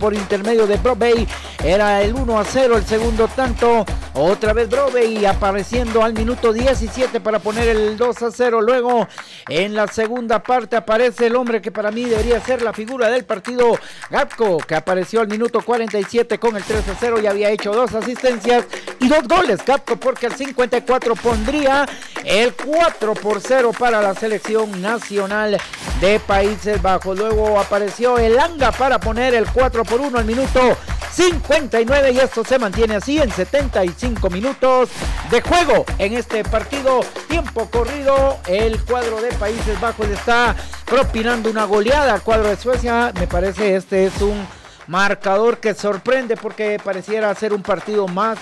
por intermedio de Broadway. Era el 1-0 el segundo tanto. Otra vez Broadway apareciendo al minuto 17 para poner el 2-0. Luego en la segunda parte aparece el hombre que para mí debería ser la figura del partido, Gapco, que apareció al minuto 47 con el 3-0 y había hecho 2 asistencias y 2 goles. Gapco, porque al 54 pondría el 4-0 para la selección nacional de Países Bajos. Luego apareció el Anga para poner el 4-1 al minuto 59 y esto se mantiene así en 75 minutos de juego en este partido. Tiempo corrido, el cuadro de Países Bajos está propinando una goleada al cuadro de Suecia. Me parece este es un marcador que sorprende porque pareciera ser un partido más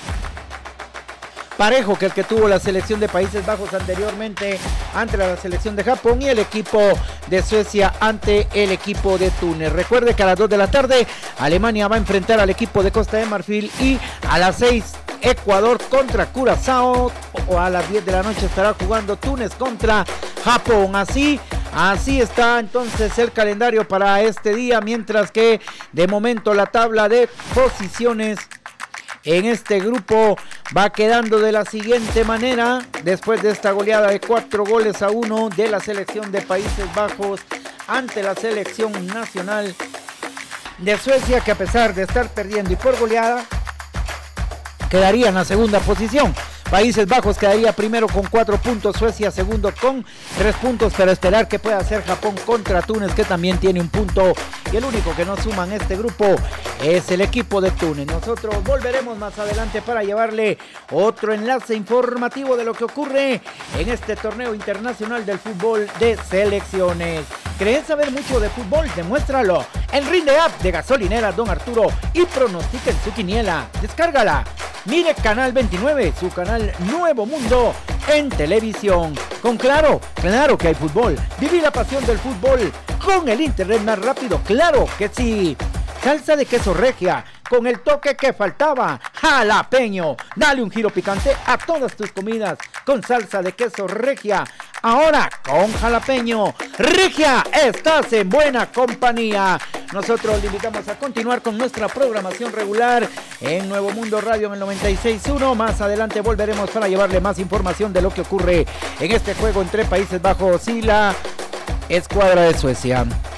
parejo que el que tuvo la selección de Países Bajos anteriormente ante la selección de Japón y el equipo de Suecia ante el equipo de Túnez. Recuerde que a las 2 de la tarde Alemania va a enfrentar al equipo de Costa de Marfil y a las 6 Ecuador contra Curazao, o a las 10 de la noche estará jugando Túnez contra Japón. Así está entonces el calendario para este día, mientras que de momento la tabla de posiciones en este grupo va quedando de la siguiente manera, después de esta goleada de 4-1 de la selección de Países Bajos ante la selección nacional de Suecia, que a pesar de estar perdiendo y por goleada, quedaría en la segunda posición. Países Bajos quedaría primero con 4 puntos, Suecia segundo con 3 puntos, pero esperar que pueda hacer Japón contra Túnez, que también tiene un punto, y el único que no suma en este grupo es el equipo de Túnez. Nosotros volveremos más adelante para llevarle otro enlace informativo de lo que ocurre en este torneo internacional del fútbol de selecciones. ¿Creen saber mucho de fútbol? Demuéstralo en Rinde App de Gasolinera Don Arturo y pronostiquen su quiniela. Descárgala. Mire Canal 29, su canal Nuevo Mundo en televisión. Con Claro que hay fútbol. Viví la pasión del fútbol con el internet más rápido, claro que sí. Salsa de queso regia, con el toque que faltaba, jalapeño. Dale un giro picante a todas tus comidas con salsa de queso regia. Ahora con jalapeño. Regia, estás en buena compañía. Nosotros le invitamos a continuar con nuestra programación regular en Nuevo Mundo Radio en el 96.1. Más adelante volveremos para llevarle más información de lo que ocurre en este juego entre Países Bajos y la escuadra de Suecia.